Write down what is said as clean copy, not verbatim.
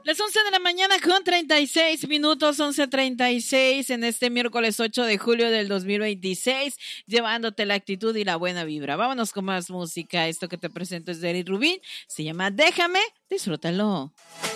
Las 11 de la mañana con 36 minutos, 11:36 en este miércoles 8 de julio del 2026, llevándote la actitud y la buena vibra. Vámonos con más música. Esto que te presento es de Eric Rubin, se llama Déjame, disfrútalo.